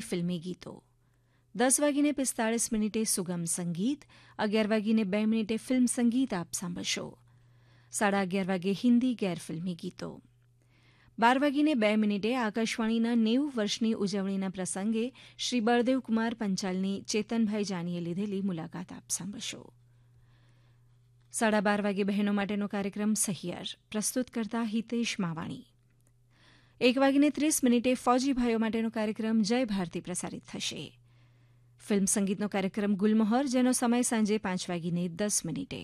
ફિલ્મી ગીતો. 10:45 સુગમ સંગીત, 11:02 ફિલ્મ સંગીત આપ સાંભળશો. 11:30 વાગે હિન્દી ગેરફિલ્મી ગીતો. 12:02 આકાશવાણીના 90 વર્ષની ઉજવણીના પ્રસંગે શ્રી બળદેવકુમાર પંચાલની ચેતનભાઈ જાનીએ લીધેલી મુલાકાત આપ સાંભળશો. 12:30 વાગે બહેનો માટેનો કાર્યક્રમ સહિયર પ્રસ્તુત કરતા હિતેશ માવાણી. 1:30 ફૌજી ભાઈઓ માટેનો કાર્યક્રમ જય ભારતી પ્રસારિત થશે. ફિલ્મ સંગીતનો કાર્યક્રમ ગુલમોહર, જેનો સમય સાંજે 5:10.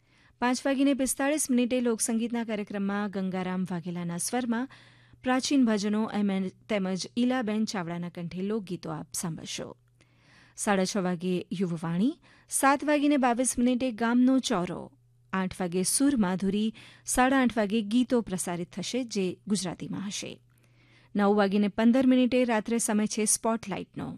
5:45 લોકસંગીતના કાર્યક્રમમાં ગંગારામ વાઘેલાના સ્વરમાં પ્રાચીન ભજનો તેમજ ઈલાબેન ચાવડાના કંઠે લોકગીતો આપ સાંભળશો. 6:30 વાગે યુવવાણી, 7:22 ગામનો ચોરો, 8 વાગે સુર માધુરી, 8:30 વાગે ગીતો પ્રસારિત થશે જે ગુજરાતીમાં હશે. 9:15 રાત્રે સમય છે સ્પોટલાઇટનો.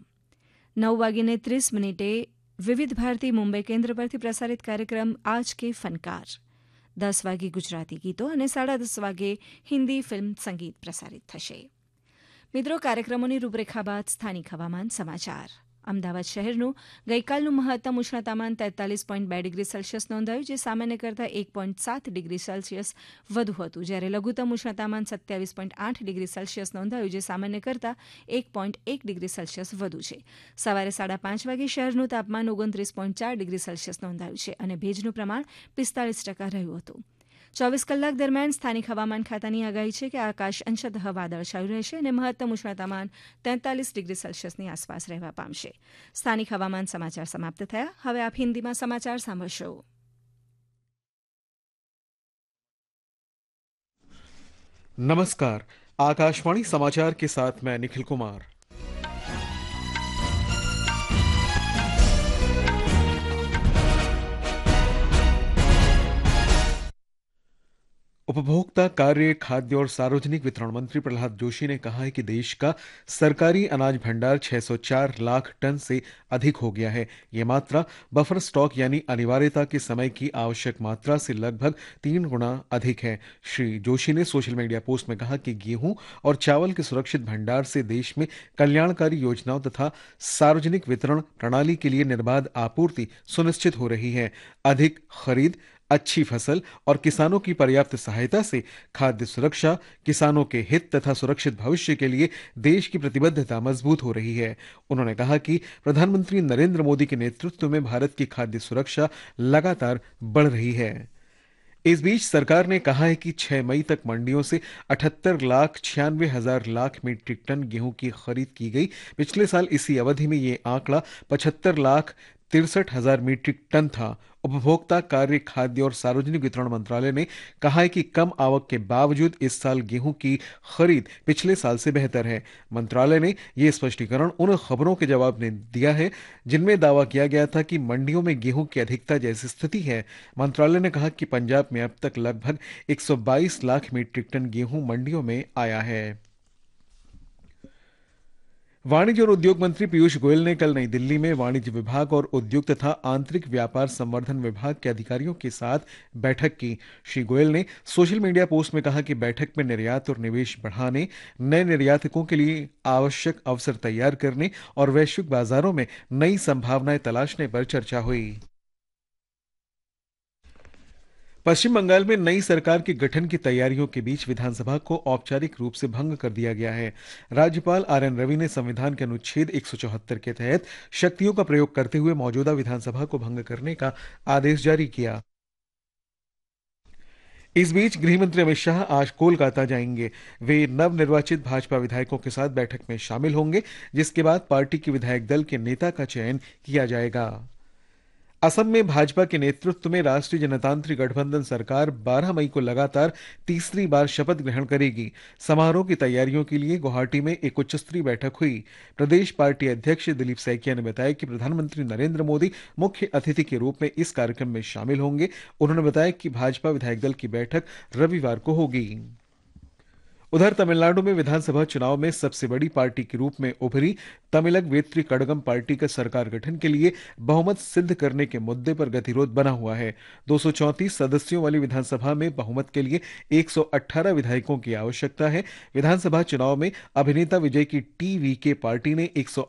9:30 વિવિધ ભારતી મુંબઈ કેન્દ્ર પરથી પ્રસારિત કાર્યક્રમ આજ કે ફનકાર. 10 વાગે ગુજરાતી ગીતો અને 10:30 વાગે હિન્દી ફિલ્મ સંગીત પ્રસારિત થશે. મિત્રો, કાર્યક્રમોની રૂપરેખા બાદ સ્થાનિક હવામાન સમાચાર. અમદાવાદ શહેરનું ગઈકાલનું મહત્તમ ઉષ્ણતામાન 43.2 ડિગ્રી સેલ્સિયસ નોંધાયું, જે સામાન્ય કરતાં 1.7 ડિગ્રી સેલ્સિયસ વધુ હતું, જ્યારે લઘુત્તમ ઉષ્ણતામાન 27.8 ડિગ્રી સેલ્સિયસ નોંધાયું, જે સામાન્ય કરતાં 1.1 ડિગ્રી સેલ્સિયસ વધુ છે. સવારે 5:30 વાગે શહેરનું તાપમાન 29.4 ડિગ્રી સેલ્સિયસ નોંધાયું છે અને ભેજનું પ્રમાણ 45% રહ્યું હતું. 24 કલાક દરમિયાન સ્થાનિક હવામાન ખાતાની આગાહી છે કે આકાશ અંશતઃ વાદળછાયું રહેશે અને મહત્તમ ઉષ્ણતામાન 43 ડિગ્રી સેલ્સિયસની આસપાસ રહેવા પામશે. સ્થાનિક હવામાન સમાચાર સમાપ્ત થયા. હવે આપ હિન્દીમાં સમાચાર સાંભળશો. नमस्कार, आकाशवाणी समाचार के साथ मैं निखिल कुमार. उपभोक्ता कार्य, खाद्य और सार्वजनिक वितरण मंत्री प्रहलाद जोशी ने कहा है कि देश का सरकारी अनाज भंडार 604 लाख टन से अधिक हो गया है. यह मात्रा बफर स्टॉक यानी अनिवार्यता के समय की आवश्यक मात्रा से लगभग 3 गुना अधिक है. श्री जोशी ने सोशल मीडिया पोस्ट में कहा कि गेहूं और चावल के सुरक्षित भंडार से देश में कल्याणकारी योजनाओं तथा सार्वजनिक वितरण प्रणाली के लिए निर्बाध आपूर्ति सुनिश्चित हो रही है. अधिक खरीद, अच्छी फसल और किसानों की पर्याप्त सहायता से खाद्य सुरक्षा, किसानों के हित तथा सुरक्षित भविष्य के लिए देश की प्रतिबद्धता मजबूत हो रही है. उन्होंने कहा कि प्रधानमंत्री नरेंद्र मोदी के नेतृत्व में भारत की खाद्य सुरक्षा लगातार बढ़ रही है. इस बीच सरकार ने कहा है कि 6 मई तक मंडियों से 78,96,000 लाख मीट्रिक टन गेहूं की खरीद की गई. पिछले साल इसी अवधि में ये आंकड़ा 75,63,000 मीट्रिक टन था. उपभोक्ता कार्य, खाद्य और सार्वजनिक वितरण मंत्रालय ने कहा है कि कम आवक के बावजूद इस साल गेहूं की खरीद पिछले साल से बेहतर है. मंत्रालय ने यह स्पष्टीकरण उन खबरों के जवाब में दिया है जिनमें दावा किया गया था कि मंडियों में गेहूं की अधिकता जैसी स्थिति है. मंत्रालय ने कहा कि पंजाब में अब तक लगभग 122 लाख मीट्रिक टन गेहूं मंडियों में आया है. वाणिज्य और उद्योग मंत्री पीयूष गोयल ने कल नई दिल्ली में वाणिज्य विभाग और उद्योग तथा आंतरिक व्यापार संवर्धन विभाग के अधिकारियों के साथ बैठक की. श्री गोयल ने सोशल मीडिया पोस्ट में कहा कि बैठक में निर्यात और निवेश बढ़ाने, नए निर्यातकों के लिए आवश्यक अवसर तैयार करने और वैश्विक बाजारों में नई संभावनाएं तलाशने पर चर्चा हुई. पश्चिम बंगाल में नई सरकार के गठन की तैयारियों के बीच विधानसभा को औपचारिक रूप से भंग कर दिया गया है. राज्यपाल आरएन रवि ने संविधान के अनुच्छेद 174 के तहत शक्तियों का प्रयोग करते हुए मौजूदा विधानसभा को भंग करने का आदेश जारी किया. इस बीच गृहमंत्री अमित शाह आज कोलकाता जाएंगे. वे नवनिर्वाचित भाजपा विधायकों के साथ बैठक में शामिल होंगे, जिसके बाद पार्टी के विधायक दल के नेता का चयन किया जाएगा. असम में भाजपा के नेतृत्व में राष्ट्रीय जनतांत्रिक गठबंधन सरकार 12 मई को लगातार तीसरी बार शपथ ग्रहण करेगी. समारोह की तैयारियों के लिए गुवाहाटी में एक उच्च स्तरीय बैठक हुई. प्रदेश पार्टी अध्यक्ष दिलीप सैकिया ने बताया कि प्रधानमंत्री नरेंद्र मोदी मुख्य अतिथि के रूप में इस कार्यक्रम में शामिल होंगे. उन्होंने बताया कि भाजपा विधायक दल की बैठक रविवार को होगी. उधर तमिलनाडु में विधानसभा चुनाव में सबसे बड़ी पार्टी के रूप में उभरी तमिलक वेत्री कड़गम पार्टी का सरकार गठन के लिए बहुमत सिद्ध करने के मुद्दे पर गतिरोध बना हुआ है। 234 सदस्यों वाली विधानसभा में बहुमत के लिए 118 विधायकों की आवश्यकता है। विधानसभा चुनाव में अभिनेता विजय की टीवीके पार्टी ने